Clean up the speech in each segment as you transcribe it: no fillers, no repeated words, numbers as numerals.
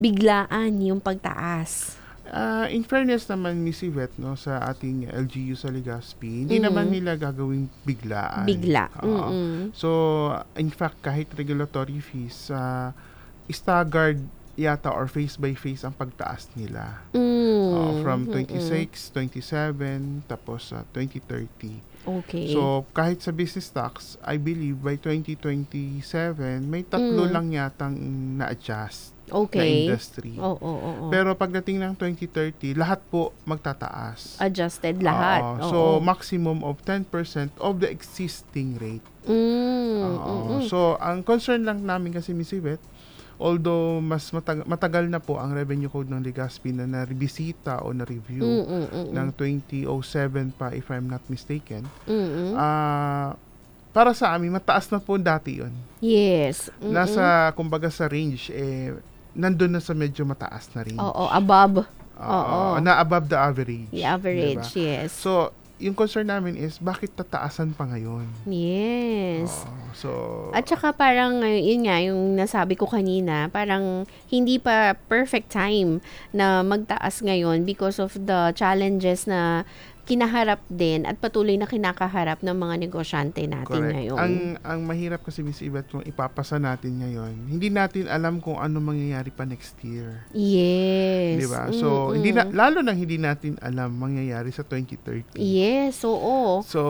biglaan yung pagtaas? In fairness naman, Miss Yvette, no, sa ating LGU sa Legazpi, hindi naman Mm. nila gagawing biglaan. Bigla. Oo. Mm. So, in fact, kahit regulatory fees, staggered yata or phase by phase ang pagtaas nila. From Mm. Mm. 26, 27, tapos 2030. Okay. So, kahit sa business tax, I believe by 2027, may tatlo Mm. lang yatang na-adjust na Okay. industry. Oo, oo, oo. Pero pagdating ng 2030, lahat po magtataas. Adjusted lahat. Oo. So, Oo. maximum of 10% of the existing rate. Mm. Oo. Mm. So, ang concern lang namin kasi, Miss Yvette, although mas matagal na po ang revenue code ng Legazpi na na-rebisita o na-review Mm. ng Mm. 2007 pa, if I'm not mistaken, Mm. ah para sa amin, mataas na po dati yon. Yes. Mm. Nasa, kumbaga sa range, nandun na sa medyo mataas na Oo, range. above. Oo, Oo. na above the average. The 'Di ba? average, yes. So, yung concern namin is, bakit tataasan pa ngayon? Yes. So, At saka parang, yun nga, yung nasabi ko kanina, parang hindi pa perfect time na magtaas ngayon because of the challenges na kinaharap din at patuloy na kinakaharap ng mga negosyante natin correct. ngayon. Ang mahirap kasi, Miss Yvette, kung ipapasa natin ngayon, hindi natin alam kung ano mangyayari pa next year. Yes. 'Di ba? So, hindi na, Mm-mm. lalo nang hindi natin alam mangyayari sa 2030. Yes, oo. So,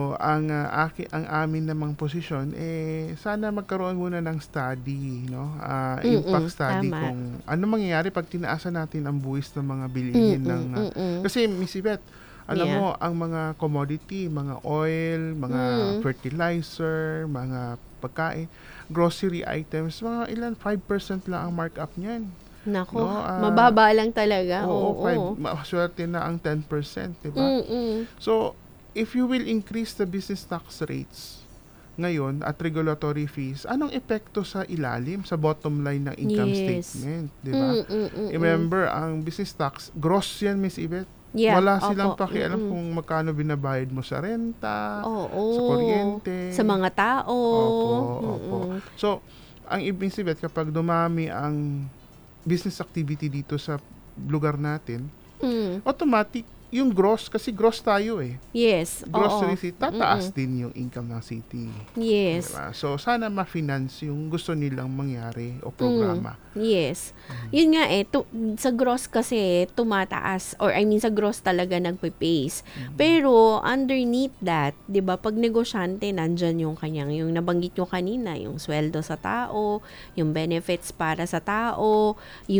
ang amin namang posisyon, sana magkaroon muna ng study, no? Impact study Tama. kung ano mangyayari pag tinaasan natin ang buwis ng mga bilihin ng Mm. kasi, Miss Yvette, alam Yeah. mo, ang mga commodity, mga oil, mga Mm. fertilizer, mga pagkain, grocery items, mga ilan, 5% lang ang markup niyan. Nako, No? mababa lang talaga. Oo, Oo. swerte na ang 10%, di ba? Mm. So, if you will increase the business tax rates ngayon at regulatory fees, anong epekto sa ilalim, sa bottom line ng income Yes. statement, di ba? Mm. Remember, ang business tax, gross yan, Miss Yvette. Yeah, Wala silang opo. pakialam Mm. kung magkano binabayad mo sa renta, sa Oo. kuryente. Sa mga tao. Opo, opo. Mm. So, ang ibig sabihin, kapag dumami ang business activity dito sa lugar natin, Mm. automatic, yung gross, kasi gross tayo Yes. gross Oo. receipt, tataas din yung income ng city. Yes. Diba? So, sana ma-finance yung gusto nilang mangyari o programa. Yes. Yun nga sa gross kasi tumataas or I mean sa gross talaga nagpe-pace. Pero underneath that, 'di ba, pag negosyante nandyan yung kanyang yung nabanggit nyo kanina, yung sweldo sa tao, yung benefits para sa tao,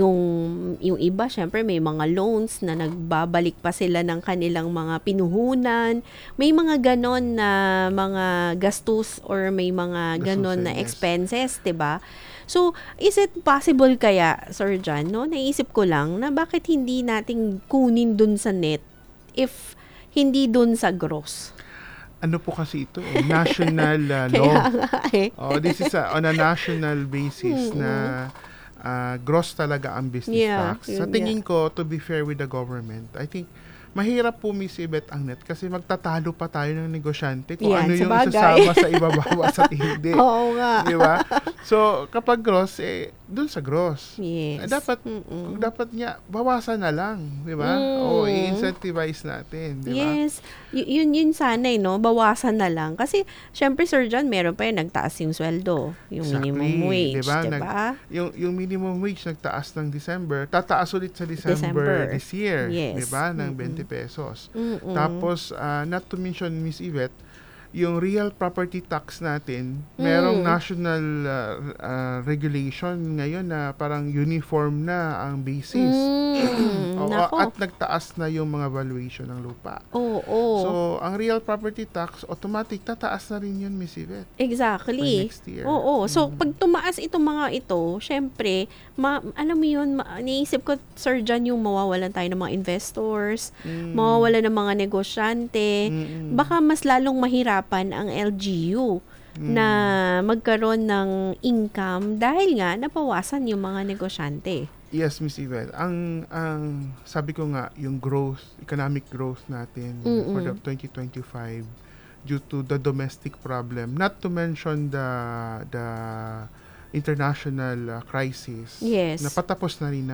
yung iba syempre may mga loans na nagbabalik pa sila ng kanilang mga pinuhunan. May mga ganon na mga gastos or may mga ganon na Gastusin, yes. expenses, 'di ba? So, is it possible kaya, Sir John, no? Naisip ko lang na bakit hindi nating kunin dun sa net if hindi dun sa gross? Ano po kasi ito national Kaya law. nga This is on a national basis na gross talaga ang business Yeah, tax. Sa yun tingin ko, to be fair with the government, I think mahirap po, Miss Yvette, ang net kasi magtatalo pa tayo ng negosyante kung Yan, ano yung sabagay. isasama sa ibabawa sa hindi. Oo nga. Di ba? So, kapag gross, dun sa gross. Yes. Dapat nga, bawasan na lang. Di ba? O, i-incentivize natin. Di ba? Yes. Yun sana no? Bawasan na lang. Kasi, syempre, Sir John, meron pa nagtaas yung sweldo. Yung minimum wage, Diba? diba? Yung minimum wage nagtaas ng December, tataas ulit sa December this year. Yes. Diba? Ng 20 pesos. Mm-mm. Tapos, not to mention, Miss Yvette, yung real property tax natin, merong national regulation ngayon na parang uniform na ang basis. Nako. At nagtaas na yung mga valuation ng lupa. Oo. So, ang real property tax, automatic, tataas na rin yun, Miss Yvette. Exactly. By next year. Oo. So, pag tumaas itong mga ito, syempre, alam mo yun, naisip ko, Sir John, yung mawawalan tayo ng mga investors, mawawalan ng mga negosyante, baka mas lalong mahirapan ang LGU na magkaroon ng income dahil nga napawasan yung mga negosyante. Yes, Miss Yvette. Ang sabi ko nga, yung economic growth natin for the 2025 due to the domestic problem, not to mention the international crisis Yes. na patapos na rin